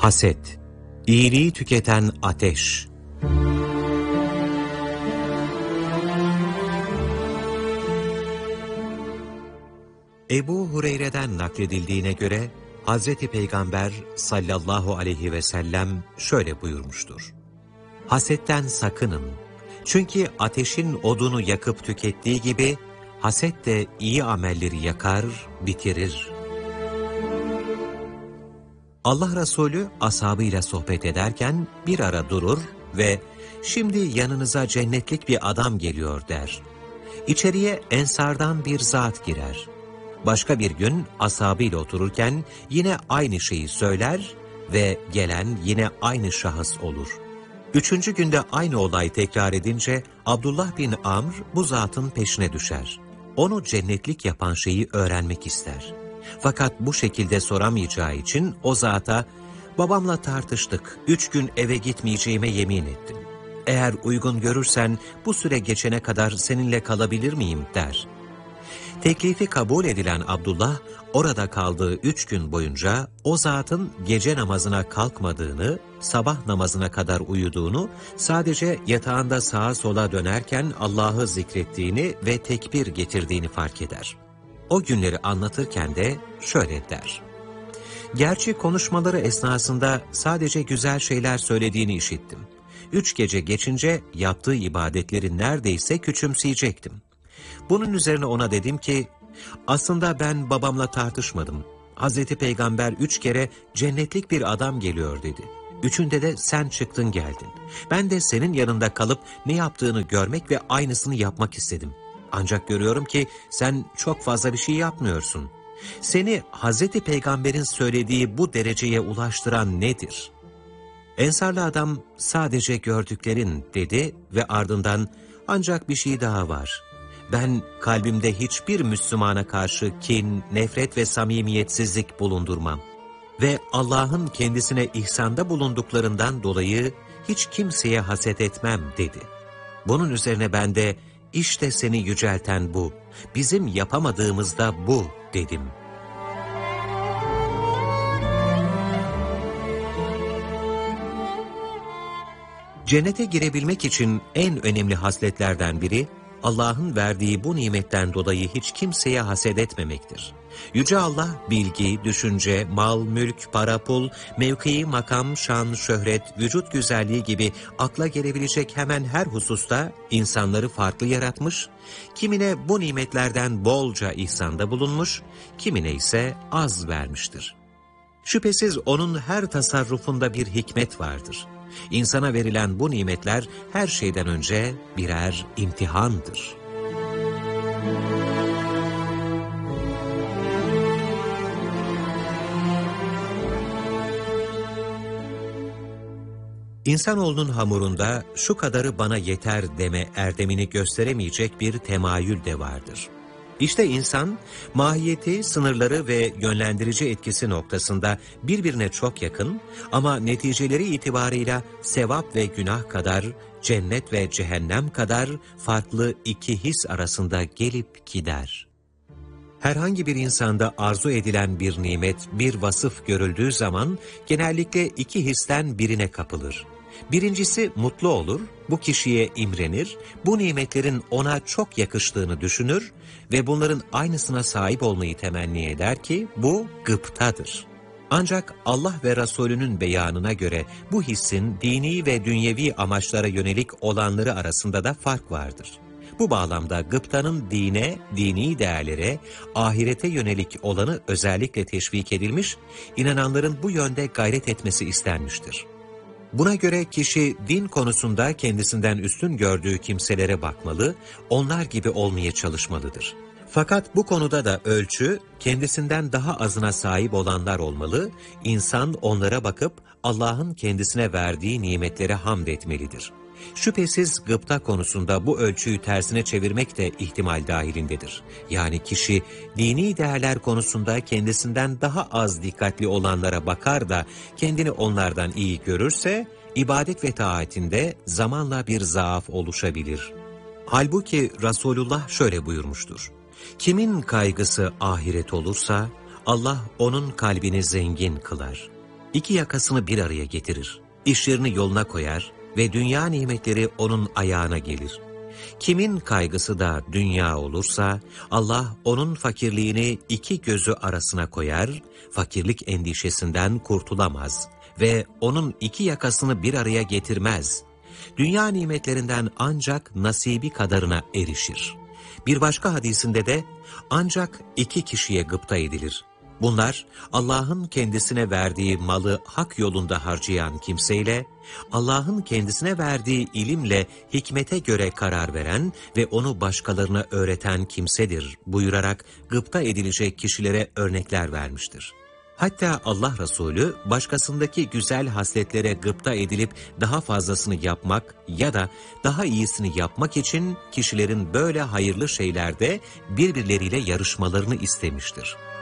Haset, iyiliği tüketen ateş. Ebu Hureyre'den nakledildiğine göre Hazreti Peygamber sallallahu aleyhi ve sellem şöyle buyurmuştur: Hasetten sakının. Çünkü ateşin odunu yakıp tükettiği gibi haset de iyi amelleri yakar, bitirir. Allah Resulü ashabıyla sohbet ederken bir ara durur ve "Şimdi yanınıza cennetlik bir adam geliyor" der. İçeriye ensardan bir zat girer. Başka bir gün ashabıyla otururken yine aynı şeyi söyler ve gelen yine aynı şahıs olur. Üçüncü günde aynı olay tekrar edince Abdullah bin Amr bu zatın peşine düşer. Onu cennetlik yapan şeyi öğrenmek ister. Fakat bu şekilde soramayacağı için o zata "Babamla tartıştık, 3 gün eve gitmeyeceğime yemin ettim. Eğer uygun görürsen bu süre geçene kadar seninle kalabilir miyim?" der. Teklifi kabul edilen Abdullah, orada kaldığı 3 gün boyunca o zatın gece namazına kalkmadığını, sabah namazına kadar uyuduğunu, sadece yatağında sağa sola dönerken Allah'ı zikrettiğini ve tekbir getirdiğini fark eder. O günleri anlatırken de şöyle der: "Gerçi konuşmaları esnasında sadece güzel şeyler söylediğini işittim. 3 gece geçince yaptığı ibadetleri neredeyse küçümseyecektim. Bunun üzerine ona dedim ki, aslında ben babamla tartışmadım. Hazreti Peygamber 3 kere cennetlik bir adam geliyor dedi. 3'ünde de sen çıktın geldin. Ben de senin yanında kalıp ne yaptığını görmek ve aynısını yapmak istedim. Ancak görüyorum ki sen çok fazla bir şey yapmıyorsun. Seni Hazreti Peygamber'in söylediği bu dereceye ulaştıran nedir?" Ensarlı adam "Sadece gördüklerin" dedi ve ardından "Ancak bir şey daha var. Ben kalbimde hiçbir Müslümana karşı kin, nefret ve samimiyetsizlik bulundurmam. Ve Allah'ın kendisine ihsanda bulunduklarından dolayı hiç kimseye haset etmem" dedi. Bunun üzerine ben de "İşte seni yücelten bu, bizim yapamadığımız da bu" dedim. Cennete girebilmek için en önemli hasletlerden biri, Allah'ın verdiği bu nimetten dolayı hiç kimseye haset etmemektir. Yüce Allah, bilgi, düşünce, mal, mülk, para, pul, mevki, makam, şan, şöhret, vücut güzelliği gibi akla gelebilecek hemen her hususta insanları farklı yaratmış, kimine bu nimetlerden bolca ihsanda bulunmuş, kimine ise az vermiştir. Şüphesiz onun her tasarrufunda bir hikmet vardır. İnsana verilen bu nimetler her şeyden önce birer imtihandır. İnsanoğlunun hamurunda şu kadarı bana yeter deme erdemini gösteremeyecek bir temayül de vardır. İşte insan, mahiyeti, sınırları ve yönlendirici etkisi noktasında birbirine çok yakın ama neticeleri itibarıyla sevap ve günah kadar, cennet ve cehennem kadar farklı iki his arasında gelip gider. Herhangi bir insanda arzu edilen bir nimet, bir vasıf görüldüğü zaman genellikle iki histen birine kapılır. Birincisi mutlu olur, bu kişiye imrenir, bu nimetlerin ona çok yakıştığını düşünür ve bunların aynısına sahip olmayı temenni eder ki bu gıptadır. Ancak Allah ve Resulünün beyanına göre bu hissin dini ve dünyevi amaçlara yönelik olanları arasında da fark vardır. Bu bağlamda gıptanın dine, dini değerlere, ahirete yönelik olanı özellikle teşvik edilmiş, inananların bu yönde gayret etmesi istenmiştir. Buna göre kişi din konusunda kendisinden üstün gördüğü kimselere bakmalı, onlar gibi olmaya çalışmalıdır. Fakat bu konuda da ölçü, kendisinden daha azına sahip olanlar olmalı, insan onlara bakıp Allah'ın kendisine verdiği nimetlere hamd etmelidir. Şüphesiz gıpta konusunda bu ölçüyü tersine çevirmek de ihtimal dahilindedir. Yani kişi dini değerler konusunda kendisinden daha az dikkatli olanlara bakar da kendini onlardan iyi görürse, ibadet ve taatinde zamanla bir zaaf oluşabilir. Halbuki Resulullah şöyle buyurmuştur: "Kimin kaygısı ahiret olursa Allah onun kalbini zengin kılar." iki yakasını bir araya getirir. İşlerini yoluna koyar ve dünya nimetleri onun ayağına gelir. Kimin kaygısı da dünya olursa, Allah onun fakirliğini iki gözü arasına koyar, fakirlik endişesinden kurtulamaz ve onun iki yakasını bir araya getirmez. Dünya nimetlerinden ancak nasibi kadarına erişir. Bir başka hadisinde de ancak iki kişiye gıpta edilir. Bunlar Allah'ın kendisine verdiği malı hak yolunda harcayan kimseyle, Allah'ın kendisine verdiği ilimle hikmete göre karar veren ve onu başkalarına öğreten kimsedir buyurarak gıpta edilecek kişilere örnekler vermiştir. Hatta Allah Resulü başkasındaki güzel hasletlere gıpta edilip daha fazlasını yapmak ya da daha iyisini yapmak için kişilerin böyle hayırlı şeylerde birbirleriyle yarışmalarını istemiştir.